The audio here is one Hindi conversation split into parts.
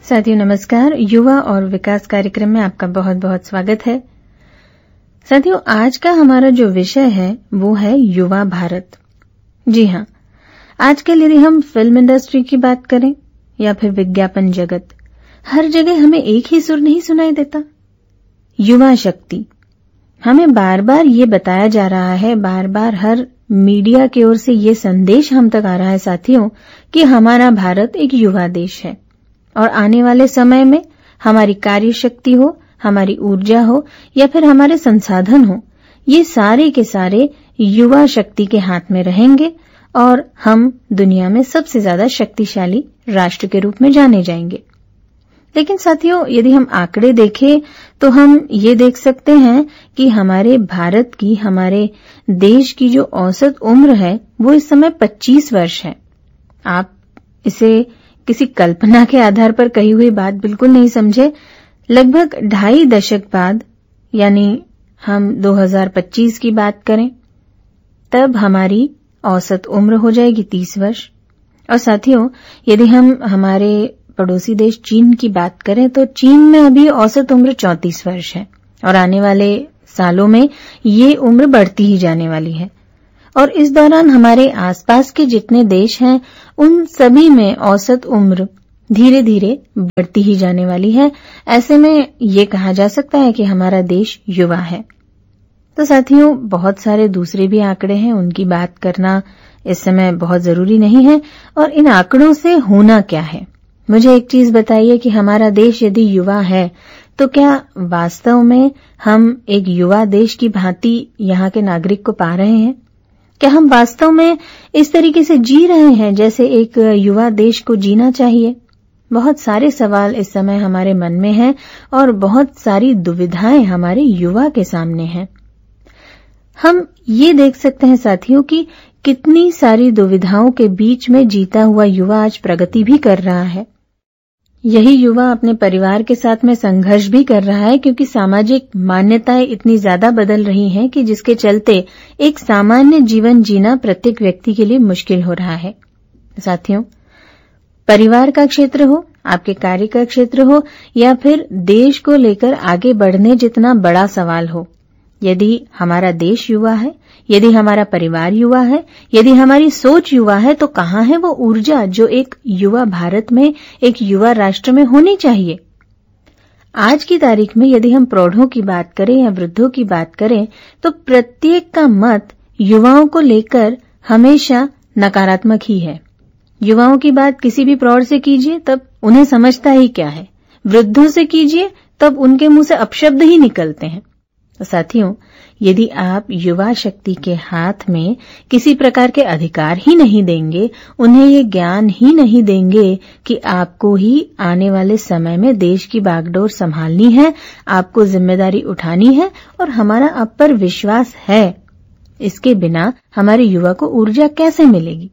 साथियों नमस्कार। युवा और विकास कार्यक्रम में आपका बहुत बहुत स्वागत है। साथियों, आज का हमारा जो विषय है वो है युवा भारत। जी हां, आजकल यदि हम फिल्म इंडस्ट्री की बात करें या फिर विज्ञापन जगत, हर जगह हमें एक ही सुर नहीं सुनाई देता, युवा शक्ति। हमें बार बार ये बताया जा रहा है, बार बार हर मीडिया की ओर से ये संदेश हम तक आ रहा है साथियों कि हमारा भारत एक युवा देश है और आने वाले समय में हमारी कार्य शक्ति हो, हमारी ऊर्जा हो या फिर हमारे संसाधन हो, ये सारे के सारे युवा शक्ति के हाथ में रहेंगे और हम दुनिया में सबसे ज्यादा शक्तिशाली राष्ट्र के रूप में जाने जाएंगे। लेकिन साथियों, यदि हम आंकड़े देखें तो हम ये देख सकते हैं कि हमारे भारत की, हमारे देश की जो औसत उम्र है वो इस समय 25 वर्ष है। आप इसे किसी कल्पना के आधार पर कही हुई बात बिल्कुल नहीं समझे। लगभग 2.5 दशक बाद, यानी हम 2025 की बात करें, तब हमारी औसत उम्र हो जाएगी 30 वर्ष। और साथियों, यदि हम हमारे पड़ोसी देश चीन की बात करें तो चीन में अभी औसत उम्र 34 वर्ष है और आने वाले सालों में ये उम्र बढ़ती ही जाने वाली है। और इस दौरान हमारे आसपास के जितने देश हैं उन सभी में औसत उम्र धीरे धीरे बढ़ती ही जाने वाली है। ऐसे में ये कहा जा सकता है कि हमारा देश युवा है। तो साथियों, बहुत सारे दूसरे भी आंकड़े हैं, उनकी बात करना इस समय बहुत जरूरी नहीं है। और इन आंकड़ों से होना क्या है, मुझे एक चीज बताइए कि हमारा देश यदि युवा है तो क्या वास्तव में हम एक युवा देश की भांति यहाँ के नागरिक को पा रहे हैं? क्या हम वास्तव में इस तरीके से जी रहे हैं जैसे एक युवा देश को जीना चाहिए? बहुत सारे सवाल इस समय हमारे मन में हैं और बहुत सारी दुविधाएं हमारे युवा के सामने हैं। हम ये देख सकते हैं साथियों कि कितनी सारी दुविधाओं के बीच में जीता हुआ युवा आज प्रगति भी कर रहा है। यही युवा अपने परिवार के साथ में संघर्ष भी कर रहा है, क्योंकि सामाजिक मान्यताएं इतनी ज्यादा बदल रही हैं कि जिसके चलते एक सामान्य जीवन जीना प्रत्येक व्यक्ति के लिए मुश्किल हो रहा है। साथियों, परिवार का क्षेत्र हो, आपके कार्य का क्षेत्र हो या फिर देश को लेकर आगे बढ़ने जितना बड़ा सवाल हो, यदि हमारा देश युवा है, यदि हमारा परिवार युवा है, यदि हमारी सोच युवा है, तो कहाँ है वो ऊर्जा जो एक युवा भारत में, एक युवा राष्ट्र में होनी चाहिए? आज की तारीख में यदि हम प्रौढ़ों की बात करें या वृद्धों की बात करें तो प्रत्येक का मत युवाओं को लेकर हमेशा नकारात्मक ही है। युवाओं की बात किसी भी प्रौढ़ से कीजिए तब उन्हें समझता ही क्या है, वृद्धों से कीजिए तब उनके मुंह से अपशब्द ही निकलते हैं। तो साथियों, यदि आप युवा शक्ति के हाथ में किसी प्रकार के अधिकार ही नहीं देंगे, उन्हें ये ज्ञान ही नहीं देंगे कि आपको ही आने वाले समय में देश की बागडोर संभालनी है, आपको जिम्मेदारी उठानी है और हमारा आप पर विश्वास है, इसके बिना हमारे युवा को ऊर्जा कैसे मिलेगी?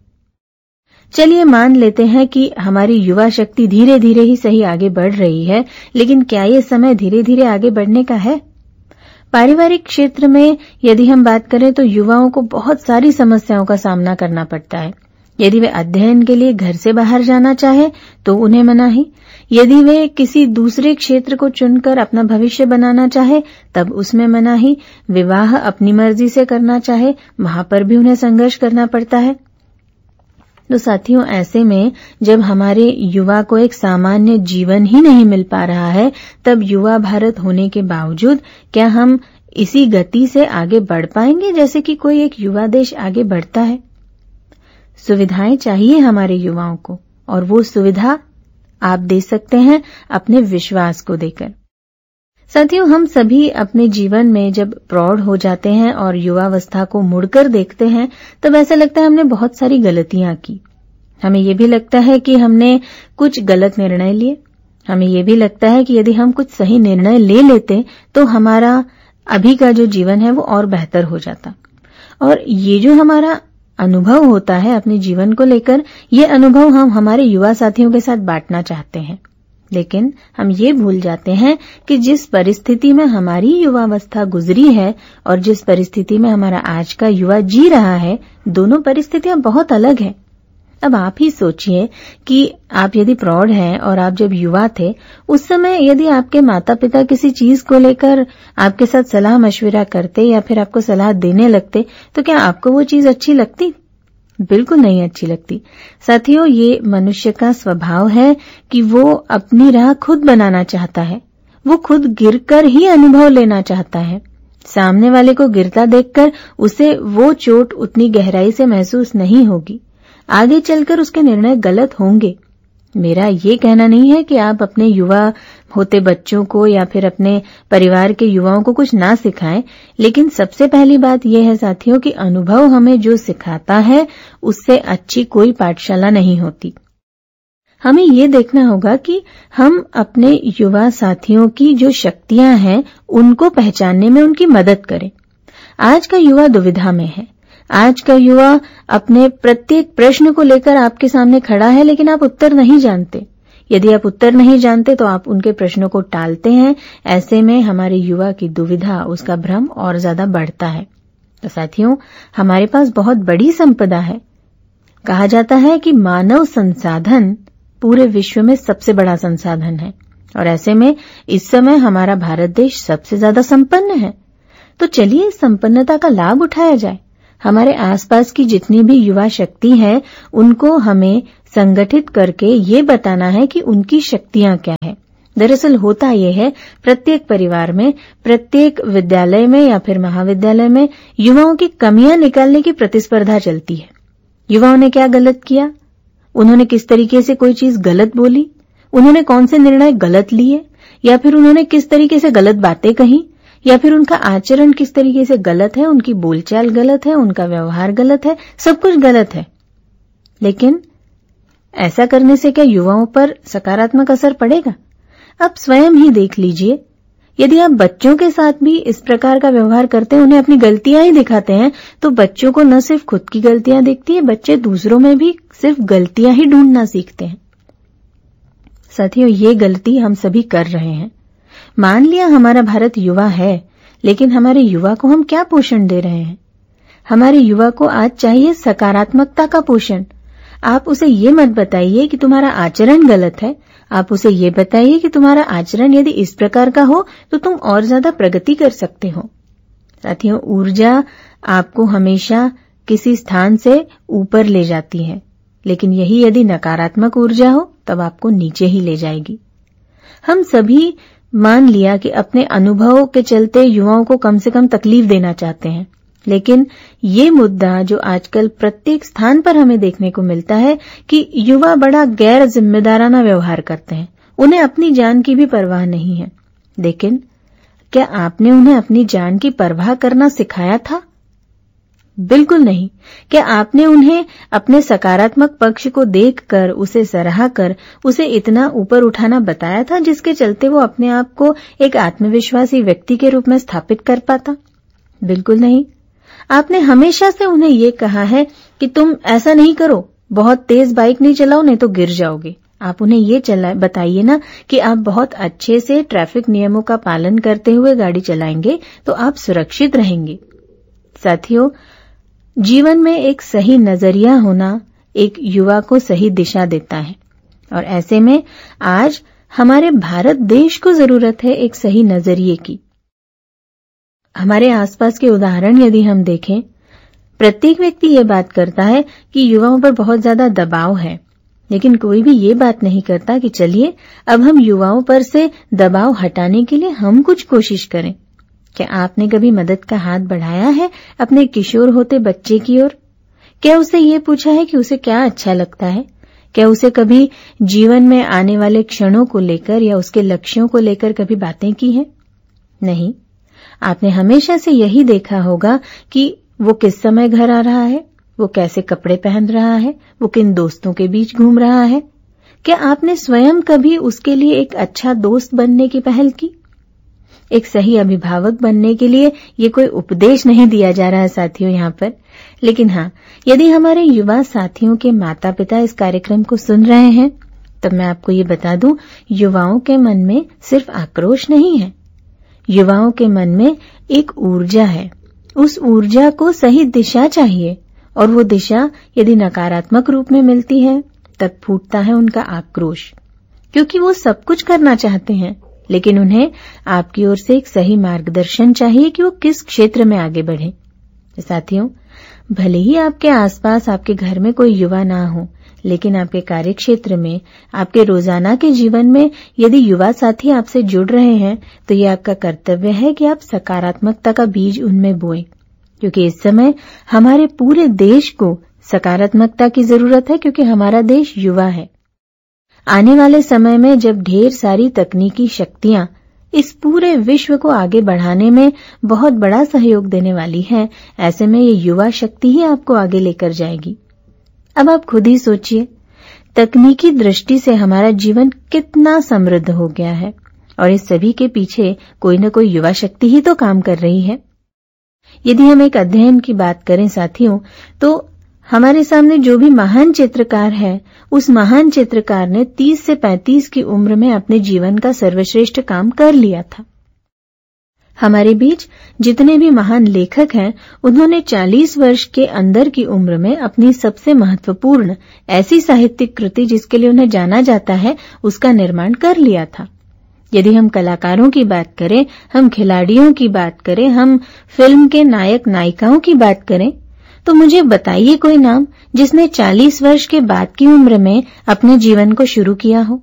चलिए मान लेते हैं कि हमारी युवा शक्ति धीरे धीरे ही सही आगे बढ़ रही है, लेकिन क्या ये समय धीरे धीरे आगे बढ़ने का है? पारिवारिक क्षेत्र में यदि हम बात करें तो युवाओं को बहुत सारी समस्याओं का सामना करना पड़ता है। यदि वे अध्ययन के लिए घर से बाहर जाना चाहे तो उन्हें मनाही, यदि वे किसी दूसरे क्षेत्र को चुनकर अपना भविष्य बनाना चाहे तब उसमें मनाही, विवाह अपनी मर्जी से करना चाहे वहां पर भी उन्हें संघर्ष करना पड़ता है। तो साथियों, ऐसे में जब हमारे युवा को एक सामान्य जीवन ही नहीं मिल पा रहा है, तब युवा भारत होने के बावजूद क्या हम इसी गति से आगे बढ़ पाएंगे जैसे कि कोई एक युवा देश आगे बढ़ता है? सुविधाएं चाहिए हमारे युवाओं को और वो सुविधा आप दे सकते हैं अपने विश्वास को देकर। साथियों, हम सभी अपने जीवन में जब प्रौढ़ हो जाते हैं और युवावस्था को मुड़कर देखते हैं तब ऐसा लगता है हमने बहुत सारी गलतियां की। हमें ये भी लगता है कि हमने कुछ गलत निर्णय लिए। हमें ये भी लगता है कि यदि हम कुछ सही निर्णय ले लेते तो हमारा अभी का जो जीवन है वो और बेहतर हो जाता। और ये जो हमारा अनुभव होता है अपने जीवन को लेकर, ये अनुभव हम हमारे युवा साथियों के साथ बांटना चाहते हैं। लेकिन हम ये भूल जाते हैं कि जिस परिस्थिति में हमारी युवावस्था गुजरी है और जिस परिस्थिति में हमारा आज का युवा जी रहा है, दोनों परिस्थितियां बहुत अलग हैं। अब आप ही सोचिए कि आप यदि प्रौढ़ हैं और आप जब युवा थे, उस समय यदि आपके माता पिता किसी चीज को लेकर आपके साथ सलाह मशविरा करते या फिर आपको सलाह देने लगते, तो क्या आपको वो चीज अच्छी लगती? बिल्कुल नहीं अच्छी लगती। साथियों, ये मनुष्य का स्वभाव है कि वो अपनी राह खुद बनाना चाहता है। वो खुद गिरकर ही अनुभव लेना चाहता है। सामने वाले को गिरता देखकर उसे वो चोट उतनी गहराई से महसूस नहीं होगी। आगे चलकर उसके निर्णय गलत होंगे। मेरा ये कहना नहीं है कि आप अपने युवा होते बच्चों को या फिर अपने परिवार के युवाओं को कुछ ना सिखाएं, लेकिन सबसे पहली बात यह है साथियों कि अनुभव हमें जो सिखाता है उससे अच्छी कोई पाठशाला नहीं होती। हमें ये देखना होगा कि हम अपने युवा साथियों की जो शक्तियां हैं उनको पहचानने में उनकी मदद करें। आज का युवा दुविधा में है। आज का युवा अपने प्रत्येक प्रश्न को लेकर आपके सामने खड़ा है, लेकिन आप उत्तर नहीं जानते। यदि आप उत्तर नहीं जानते तो आप उनके प्रश्नों को टालते हैं। ऐसे में हमारे युवा की दुविधा, उसका भ्रम और ज्यादा बढ़ता है। तो साथियों, हमारे पास बहुत बड़ी संपदा है। कहा जाता है कि मानव संसाधन पूरे विश्व में सबसे बड़ा संसाधन है और ऐसे में इस समय हमारा भारत देश सबसे ज्यादा संपन्न है। तो चलिए इस संपन्नता का लाभ उठाया जाए। हमारे आसपास की जितनी भी युवा शक्ति है उनको हमें संगठित करके ये बताना है कि उनकी शक्तियां क्या है। दरअसल होता यह है, प्रत्येक परिवार में, प्रत्येक विद्यालय में या फिर महाविद्यालय में युवाओं की कमियां निकालने की प्रतिस्पर्धा चलती है। युवाओं ने क्या गलत किया, उन्होंने किस तरीके से कोई चीज गलत बोली, उन्होंने कौन से निर्णय गलत लिए, या फिर उन्होंने किस तरीके से गलत बातें कही, या फिर उनका आचरण किस तरीके से गलत है, उनकी बोलचाल गलत है, उनका व्यवहार गलत है, सब कुछ गलत है। लेकिन ऐसा करने से क्या युवाओं पर सकारात्मक असर पड़ेगा? आप स्वयं ही देख लीजिए। यदि आप बच्चों के साथ भी इस प्रकार का व्यवहार करते हैं, उन्हें अपनी गलतियां ही दिखाते हैं, तो बच्चों को न सिर्फ खुद की गलतियां दिखती है, बच्चे दूसरों में भी सिर्फ गलतियां ही ढूंढना सीखते हैं। साथियों, ये गलती हम सभी कर रहे हैं। मान लिया हमारा भारत युवा है, लेकिन हमारे युवा को हम क्या पोषण दे रहे हैं? हमारे युवा को आज चाहिए सकारात्मकता का पोषण। आप उसे ये मत बताइए कि तुम्हारा आचरण गलत है। आप उसे ये बताइए कि तुम्हारा आचरण यदि इस प्रकार का हो तो तुम और ज्यादा प्रगति कर सकते हो। साथियों, ऊर्जा आपको हमेशा किसी स्थान से ऊपर ले जाती है, लेकिन यही यदि नकारात्मक ऊर्जा हो तब आपको नीचे ही ले जाएगी। हम सभी मान लिया कि अपने अनुभव के चलते युवाओं को कम से कम तकलीफ देना चाहते हैं, लेकिन ये मुद्दा जो आजकल प्रत्येक स्थान पर हमें देखने को मिलता है कि युवा बड़ा गैर जिम्मेदाराना व्यवहार करते हैं। उन्हें अपनी जान की भी परवाह नहीं है। लेकिन क्या आपने उन्हें अपनी जान की परवाह करना सिखाया था? बिल्कुल नहीं। क्या आपने उन्हें अपने सकारात्मक पक्ष को देखकर, उसे सराहकर, उसे इतना ऊपर उठाना बताया था जिसके चलते वो अपने आप को एक आत्मविश्वासी व्यक्ति के रूप में स्थापित कर पाता? बिल्कुल नहीं। आपने हमेशा से उन्हें ये कहा है कि तुम ऐसा नहीं करो, बहुत तेज बाइक नहीं चलाओ नहीं तो गिर जाओगे। आप उन्हें ये बताइए ना कि आप बहुत अच्छे से ट्रैफिक नियमों का पालन करते हुए गाड़ी चलाएंगे तो आप सुरक्षित रहेंगे। साथियों, जीवन में एक सही नजरिया होना एक युवा को सही दिशा देता है और ऐसे में आज हमारे भारत देश को जरूरत है एक सही नजरिए की। हमारे आसपास के उदाहरण यदि हम देखें, प्रत्येक व्यक्ति ये बात करता है कि युवाओं पर बहुत ज्यादा दबाव है, लेकिन कोई भी ये बात नहीं करता कि चलिए अब हम युवाओं पर से दबाव हटाने के लिए हम कुछ कोशिश करें। क्या आपने कभी मदद का हाथ बढ़ाया है अपने किशोर होते बच्चे की ओर? क्या उसे ये पूछा है कि उसे क्या अच्छा लगता है? क्या उसे कभी जीवन में आने वाले क्षणों को लेकर या उसके लक्ष्यों को लेकर कभी बातें की हैं? नहीं। आपने हमेशा से यही देखा होगा कि वो किस समय घर आ रहा है, वो कैसे कपड़े पहन रहा है, वो किन दोस्तों के बीच घूम रहा है। क्या आपने स्वयं कभी उसके लिए एक अच्छा दोस्त बनने की पहल की? एक सही अभिभावक बनने के लिए ये कोई उपदेश नहीं दिया जा रहा है साथियों यहाँ पर, लेकिन हाँ, यदि हमारे युवा साथियों के माता पिता इस कार्यक्रम को सुन रहे हैं तब मैं आपको ये बता दूं, युवाओं के मन में सिर्फ आक्रोश नहीं है, युवाओं के मन में एक ऊर्जा है। उस ऊर्जा को सही दिशा चाहिए, और वो दिशा यदि नकारात्मक रूप में मिलती है तब फूटता है उनका आक्रोश, क्योंकि वो सब कुछ करना चाहते हैं, लेकिन उन्हें आपकी ओर से एक सही मार्गदर्शन चाहिए कि वो किस क्षेत्र में आगे बढ़े। साथियों, भले ही आपके आसपास आपके घर में कोई युवा ना हो, लेकिन आपके कार्यक्षेत्र में, आपके रोजाना के जीवन में यदि युवा साथी आपसे जुड़ रहे हैं तो ये आपका कर्तव्य है कि आप सकारात्मकता का बीज उनमें बोएं, क्योंकि इस समय हमारे पूरे देश को सकारात्मकता की जरूरत है, क्योंकि हमारा देश युवा है। आने वाले समय में जब ढेर सारी तकनीकी शक्तियां इस पूरे विश्व को आगे बढ़ाने में बहुत बड़ा सहयोग देने वाली है, ऐसे में ये युवा शक्ति ही आपको आगे लेकर जाएगी। अब आप खुद ही सोचिए, तकनीकी दृष्टि से हमारा जीवन कितना समृद्ध हो गया है और इस सभी के पीछे कोई न कोई युवा शक्ति ही तो काम कर रही है। यदि हम एक अध्ययन की बात करें साथियों, तो हमारे सामने जो भी महान चित्रकार है, उस महान चित्रकार ने 30 से 35 की उम्र में अपने जीवन का सर्वश्रेष्ठ काम कर लिया था। हमारे बीच जितने भी महान लेखक हैं, उन्होंने 40 वर्ष के अंदर की उम्र में अपनी सबसे महत्वपूर्ण ऐसी साहित्यिक कृति जिसके लिए उन्हें जाना जाता है, उसका निर्माण कर लिया था। यदि हम कलाकारों की बात करें, हम खिलाड़ियों की बात करें, हम फिल्म के नायक नायिकाओं की बात करें, तो मुझे बताइए कोई नाम जिसने 40 वर्ष के बाद की उम्र में अपने जीवन को शुरू किया हो।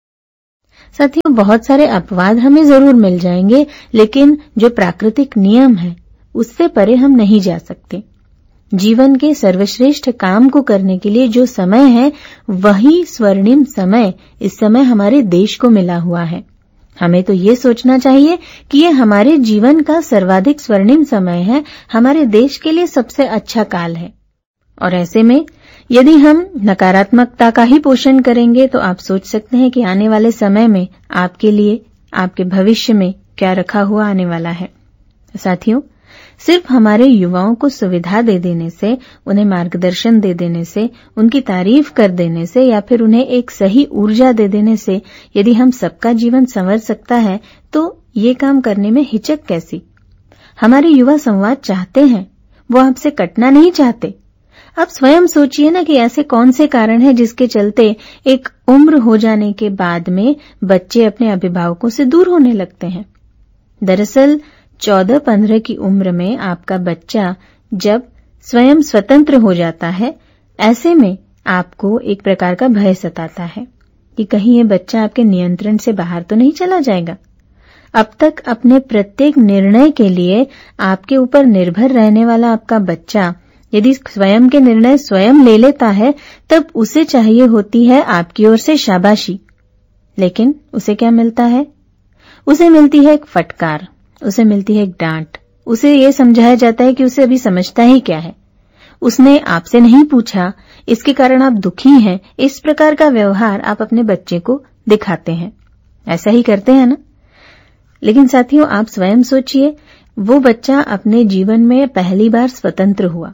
साथियों, बहुत सारे अपवाद हमें जरूर मिल जाएंगे, लेकिन जो प्राकृतिक नियम है उससे परे हम नहीं जा सकते। जीवन के सर्वश्रेष्ठ काम को करने के लिए जो समय है, वही स्वर्णिम समय इस समय हमारे देश को मिला हुआ है। हमें तो ये सोचना चाहिए कि ये हमारे जीवन का सर्वाधिक स्वर्णिम समय है, हमारे देश के लिए सबसे अच्छा काल है। और ऐसे में यदि हम नकारात्मकता का ही पोषण करेंगे तो आप सोच सकते हैं कि आने वाले समय में आपके लिए, आपके भविष्य में क्या रखा हुआ आने वाला है। साथियों, सिर्फ हमारे युवाओं को सुविधा दे देने से, उन्हें मार्गदर्शन दे देने से, उनकी तारीफ कर देने से या फिर उन्हें एक सही ऊर्जा दे देने से यदि हम सबका जीवन संवर सकता है, तो ये काम करने में हिचक कैसी। हमारे युवा संवाद चाहते हैं, वो आपसे कटना नहीं चाहते। आप स्वयं सोचिए ना कि ऐसे कौन से कारण हैं जिसके चलते एक उम्र हो जाने के बाद में बच्चे अपने अभिभावकों से दूर होने लगते हैं। दरअसल 14-15 की उम्र में आपका बच्चा जब स्वयं स्वतंत्र हो जाता है, ऐसे में आपको एक प्रकार का भय सताता है कि कहीं ये बच्चा आपके नियंत्रण से बाहर तो नहीं चला जाएगा। अब तक अपने प्रत्येक निर्णय के लिए आपके ऊपर निर्भर रहने वाला आपका बच्चा यदि स्वयं के निर्णय स्वयं ले लेता है, तब उसे चाहिए होती है आपकी ओर से शाबाशी। लेकिन उसे क्या मिलता है? उसे मिलती है एक फटकार, उसे मिलती है एक डांट। उसे ये समझाया जाता है कि उसे अभी समझता ही क्या है, उसने आपसे नहीं पूछा, इसके कारण आप दुखी हैं। इस प्रकार का व्यवहार आप अपने बच्चे को दिखाते हैं। ऐसा ही करते हैं ना? लेकिन साथियों, आप स्वयं सोचिए, वो बच्चा अपने जीवन में पहली बार स्वतंत्र हुआ।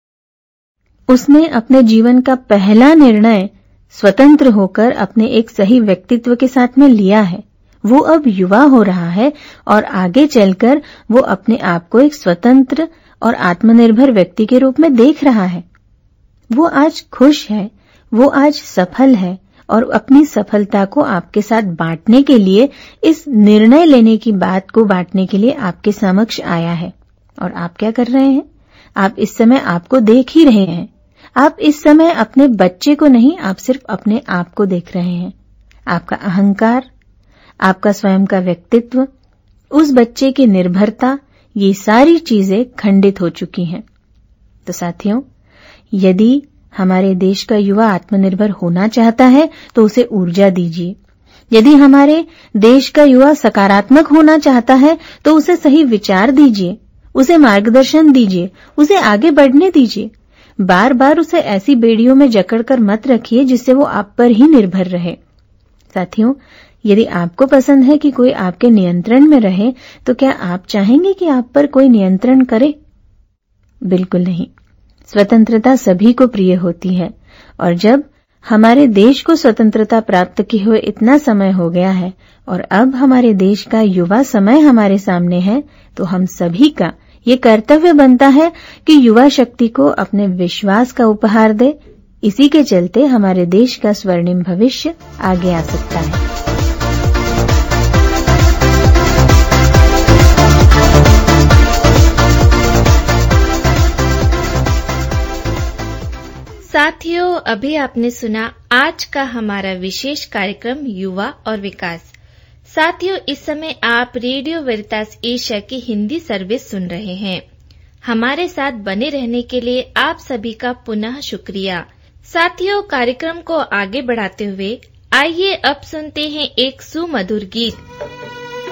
उसने अपने जीवन का पहला निर्णय स्वतंत्र होकर अपने एक सही व्यक्तित्व के साथ में लिया है। वो अब युवा हो रहा है और आगे चलकर वो अपने आप को एक स्वतंत्र और आत्मनिर्भर व्यक्ति के रूप में देख रहा है। वो आज खुश है, वो आज सफल है और अपनी सफलता को आपके साथ बांटने के लिए, इस निर्णय लेने की बात को बांटने के लिए आपके समक्ष आया है। और आप क्या कर रहे हैं? आप इस समय आपको देख ही रहे हैं। आप इस समय अपने बच्चे को नहीं, आप सिर्फ अपने आप को देख रहे हैं। आपका अहंकार, आपका स्वयं का व्यक्तित्व, उस बच्चे की निर्भरता, ये सारी चीजें खंडित हो चुकी हैं। तो साथियों, यदि हमारे देश का युवा आत्मनिर्भर होना चाहता है तो उसे ऊर्जा दीजिए। यदि हमारे देश का युवा सकारात्मक होना चाहता है तो उसे सही विचार दीजिए, उसे मार्गदर्शन दीजिए, उसे आगे बढ़ने दीजिए। बार बार उसे ऐसी बेड़ियों में जकड़कर मत रखिए जिससे वो आप पर ही निर्भर रहे। साथियों, यदि आपको पसंद है कि कोई आपके नियंत्रण में रहे, तो क्या आप चाहेंगे कि आप पर कोई नियंत्रण करे? बिल्कुल नहीं। स्वतंत्रता सभी को प्रिय होती है और जब हमारे देश को स्वतंत्रता प्राप्त किए हुए इतना समय हो गया है और अब हमारे देश का युवा समय हमारे सामने है, तो हम सभी का ये कर्तव्य बनता है कि युवा शक्ति को अपने विश्वास का उपहार दे। इसी के चलते हमारे देश का स्वर्णिम भविष्य आगे आ सकता है। साथियों, अभी आपने सुना आज का हमारा विशेष कार्यक्रम युवा और विकास। साथियों, इस समय आप रेडियो वेरितास एशिया की हिंदी सर्विस सुन रहे हैं। हमारे साथ बने रहने के लिए आप सभी का पुनः शुक्रिया। साथियों, कार्यक्रम को आगे बढ़ाते हुए आइए अब सुनते हैं एक सुमधुर गीत।